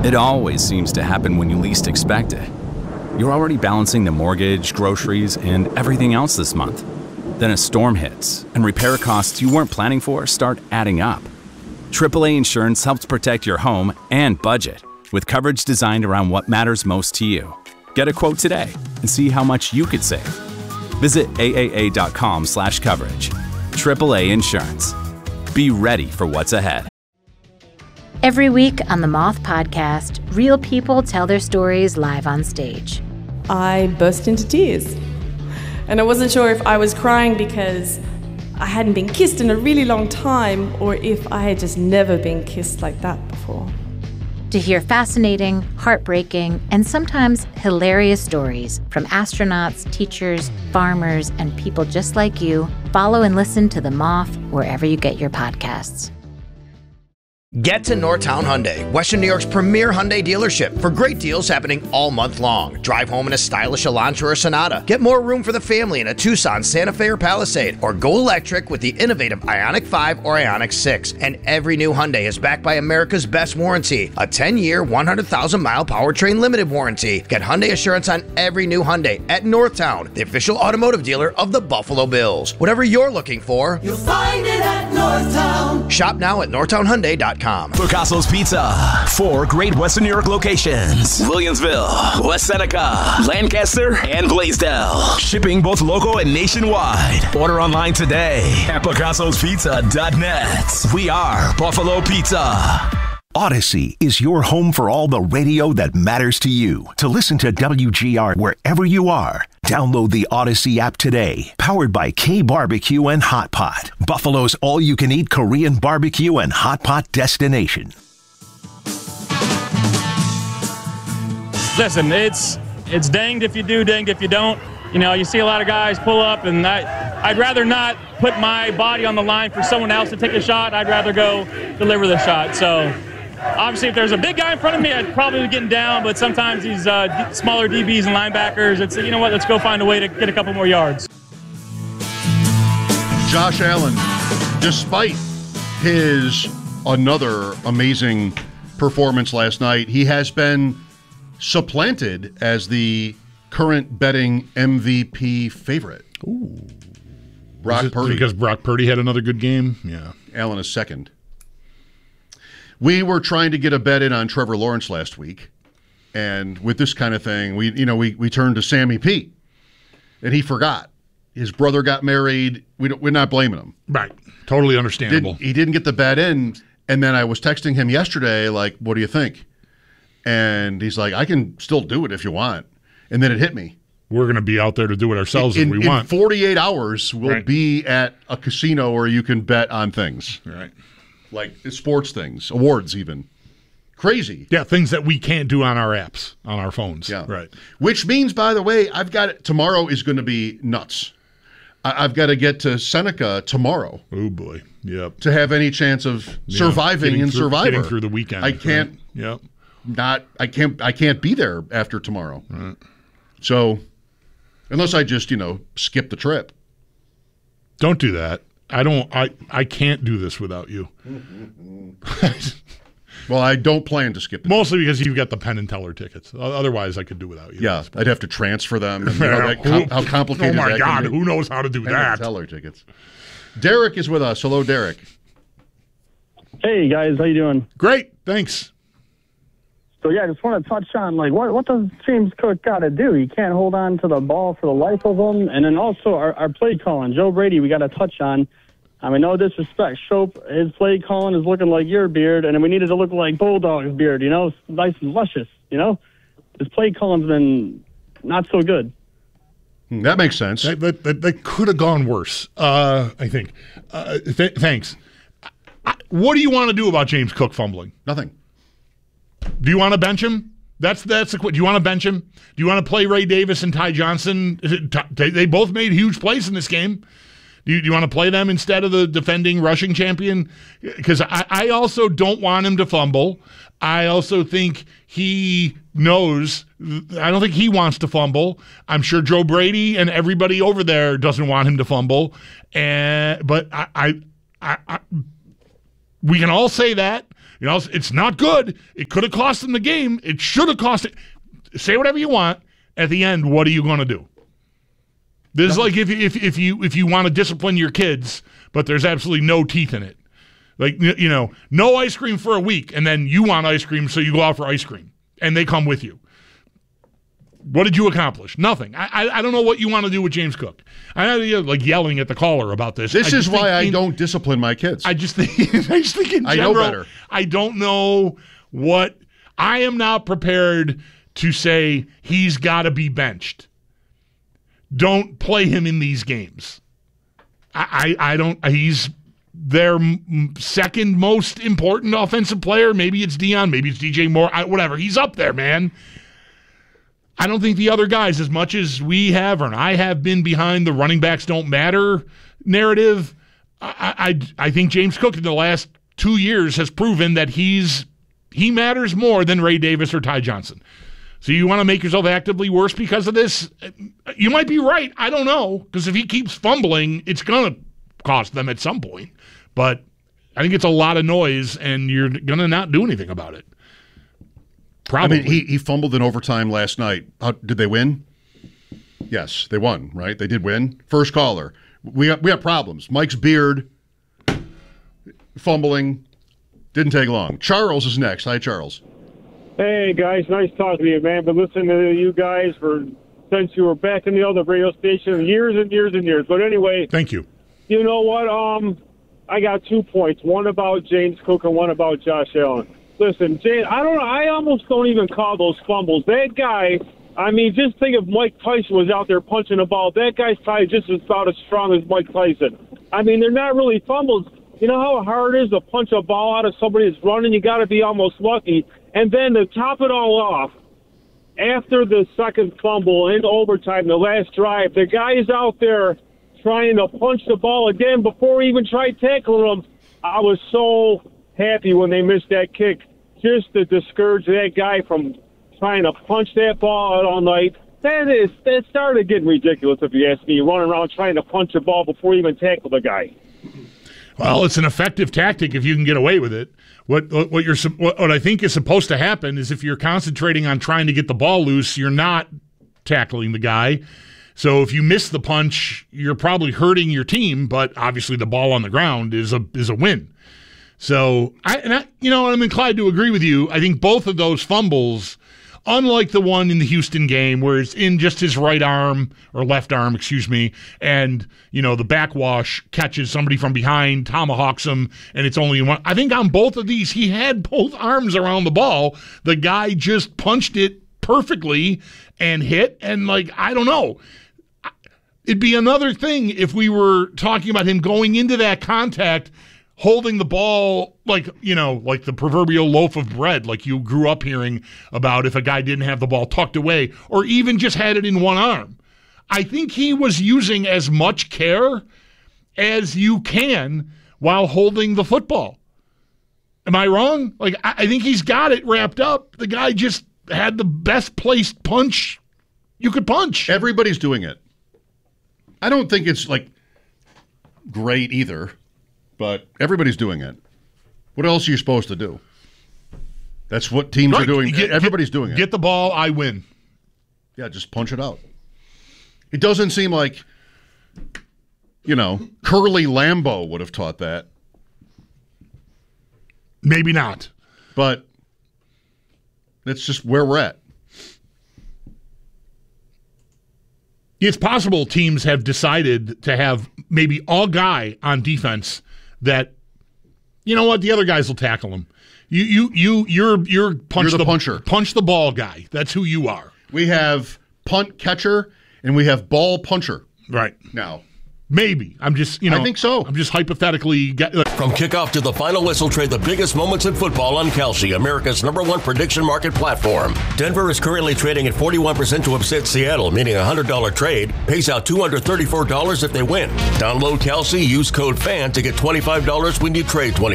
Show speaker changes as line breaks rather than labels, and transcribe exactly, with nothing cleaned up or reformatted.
It always seems to happen when you least expect it. You're already balancing the mortgage, groceries, and everything else this month. Then a storm hits, and repair costs you weren't planning for start adding up. triple A Insurance helps protect your home and budget with coverage designed around what matters most to you. Get a quote today and see how much you could save. Visit A A A dot com slash coverage. triple A Insurance. Be ready for what's ahead.
Every week on the Moth Podcast, real people tell their stories live on stage.
I burst into tears. And I wasn't sure if I was crying because I hadn't been kissed in a really long time or if I had just never been kissed like that before.
To hear fascinating, heartbreaking, and sometimes hilarious stories from astronauts, teachers, farmers, and people just like you, follow and listen to The Moth wherever you get your podcasts.
Get to Northtown Hyundai, Western New York's premier Hyundai dealership, for great deals happening all month long. Drive home in a stylish Elantra or Sonata. Get more room for the family in a Tucson, Santa Fe, or Palisade. Or go electric with the innovative Ioniq five or Ioniq six. And every new Hyundai is backed by America's best warranty, a ten-year, one hundred thousand mile powertrain limited warranty. Get Hyundai Assurance on every new Hyundai at Northtown, the official automotive dealer of the Buffalo Bills. Whatever you're looking for,
you'll find it at Northtown.
Shop now at Northtown Hyundai dot com.
Picasso's Pizza. Four great Western New York locations. Williamsville, West Seneca, Lancaster, and Blaisdell. Shipping both local and nationwide. Order online today at Picassos Pizza dot net. We are Buffalo Pizza.
Odyssey is your home for all the radio that matters to you. To listen to W G R wherever you are, download the Odyssey app today. Powered by K Barbecue and Hot Pot, Buffalo's all-you-can-eat Korean barbecue and hot pot destination.
Listen, it's it's danged if you do, danged if you don't. You know, you see a lot of guys pull up, and I, I'd rather not put my body on the line for someone else to take a shot. I'd rather go deliver the shot. So, obviously, if there's a big guy in front of me, I'd probably be getting down, but sometimes these uh, smaller D Bs and linebackers, it's, you know what, let's go find a way to get a couple more yards.
Josh Allen, despite his another amazing performance last night, he has been supplanted as the current betting M V P favorite.
Ooh.
Brock Purdy.
Because Brock Purdy had another good game? Yeah.
Allen is second. We were trying to get a bet in on Trevor Lawrence last week, and with this kind of thing, we you know we we turned to Sammy P, and he forgot. His brother got married. We don't, we're not blaming him.
Right. Totally understandable.
Didn't, he didn't get the bet in, and then I was texting him yesterday, like, what do you think? And he's like, I can still do it if you want. And then it hit me.
We're going to be out there to do it ourselves
in,
if we
in
want.
In forty-eight hours, we'll
right.
be at a casino where you can bet on things.
Right.
Like sports things, awards even. Crazy.
Yeah, things that we can't do on our apps, on our phones.
Yeah.
Right.
Which means, by the way, I've got it. Tomorrow is going to be nuts. I, I've got to get to Seneca tomorrow.
Oh, boy. Yep.
To have any chance of
yeah.
surviving
getting
in
through,
Survivor.
Getting through the weekend.
I can't.
Right. Yep.
Not. I can't. I can't be there after tomorrow.
Right.
So, unless I just you know skip the trip.
Don't do that. I don't. I. I can't do this without you.
Well, I don't plan to skip. The
Mostly because you've got the Penn and Teller tickets. Otherwise, I could do without you.
Yeah, I'd have to transfer them. And, you know, that, com- how complicated?
Oh my
that
God!
Can be.
Who knows how to do
Penn
that?
and Teller tickets. Derek is with us. Hello, Derek.
Hey guys, how you doing?
Great, thanks.
So yeah, I just want to touch on like what what does James Cook got to do? He can't hold on to the ball for the life of him, and then also our, our play calling. Joe Brady, we got to touch on. I mean, no disrespect, Shope, his play calling is looking like your beard, and we needed to look like Bulldog's beard. You know, nice and luscious. You know, his play calling's been not so good.
That makes sense.
That, that, that, that could have gone worse. Uh, I think. Uh, th- thanks. I, what do you want to do about James Cook fumbling?
Nothing.
Do you want to bench him? That's that's the. Do you want to bench him? Do you want to play Ray Davis and Ty Johnson? They, they both made huge plays in this game. Do you, do you want to play them instead of the defending rushing champion? Because I, I also don't want him to fumble. I also think he knows. I don't think he wants to fumble. I'm sure Joe Brady and everybody over there doesn't want him to fumble. And but I, I, I, I we can all say that. You know, it's not good. It could have cost them the game. It should have cost it. Say whatever you want. At the end, what are you going to do? This is like if if if you if you want to discipline your kids, but there's absolutely no teeth in it. Like, you know, no ice cream for a week, and then you want ice cream, so you go out for ice cream, and they come with you. What did you accomplish? Nothing. I I, I don't know what you want to do with James Cook. I know you're like yelling at the caller about this.
This
I
is why I
in,
don't discipline my kids.
I just think I just think in general,
I know better.
I don't know what I am not prepared to say he's got to be benched. Don't play him in these games. I, I, I don't. He's their second most important offensive player. Maybe it's Dion. Maybe it's D J Moore. I, whatever. He's up there, man. I don't think the other guys, as much as we have or I have been behind the running backs don't matter narrative, I, I, I think James Cook in the last two years has proven that he's he matters more than Ray Davis or Ty Johnson. So you want to make yourself actively worse because of this? You might be right. I don't know. Because if he keeps fumbling, it's going to cost them at some point. But I think it's a lot of noise, and you're going to not do anything about it. Probably.
I mean, he, he fumbled in overtime last night. How, did they win? Yes, they won, right? They did win. First caller. We got, we have problems. Mike's beard, fumbling. Didn't take long. Charles is next. Hi, Charles.
Hey, guys. Nice talking to you, man. Been listening to you guys for since you were back in the other radio station years and years and years. But anyway.
Thank you.
You know what? Um, I got two points. One about James Cook and one about Josh Allen. Listen, James, I don't know. I almost don't even call those fumbles. That guy, I mean, just think if Mike Tyson was out there punching a ball. That guy's probably just about as strong as Mike Tyson. I mean, they're not really fumbles. You know how hard it is to punch a ball out of somebody that's running? You got to be almost lucky. And then to top it all off, after the second fumble in overtime, the last drive, the guy is out there trying to punch the ball again before he even tried tackling him. I was so happy when they missed that kick, just to discourage that guy from trying to punch that ball out all night. That is, that started getting ridiculous, if you ask me, running around trying to punch a ball before you even tackle the guy.
Well, it's an effective tactic if you can get away with it. What what you're what, what I think is supposed to happen is if you're concentrating on trying to get the ball loose, you're not tackling the guy. So if you miss the punch, you're probably hurting your team, but obviously the ball on the ground is a is a win. So I, and I you know, I'm inclined to agree with you. I think both of those fumbles, unlike the one in the Houston game where it's in just his right arm or left arm, excuse me, and, you know, the backwash catches somebody from behind, tomahawks him, and it's only one. I think on both of these, he had both arms around the ball. The guy just punched it perfectly and hit, and, like, I don't know. It'd be another thing if we were talking about him going into that contact holding the ball like, you know, like the proverbial loaf of bread, like you grew up hearing about if a guy didn't have the ball tucked away or even just had it in one arm. I think he was using as much care as you can while holding the football. Am I wrong? Like, I think he's got it wrapped up. The guy just had the best placed punch you could punch.
Everybody's doing it. I don't think it's, like, great either. But everybody's doing it. What else are you supposed to do? That's what teams right. are doing. Get, Everybody's
get,
doing it.
Get the ball, I win.
Yeah, just punch it out. It doesn't seem like, you know, Curly Lambeau would have taught that.
Maybe not.
But that's just where we're at.
It's possible teams have decided to have maybe all guy on defense that, you know what, the other guys will tackle him. You you you you're you're punch
you're the,
the
puncher,
punch the ball guy. That's who you are.
We have punt catcher and we have ball puncher.
Right
now,
maybe I'm just you know
I think so.
I'm just hypothetically get, uh,
from kickoff to the final whistle. Trade the biggest moments in football on Kalshi, America's number one prediction market platform. Denver is currently trading at forty-one percent to upset Seattle, meaning a one hundred dollars trade pays out two hundred thirty-four dollars if they win. Download Kalshi, use code FAN to get twenty-five dollars when you trade twenty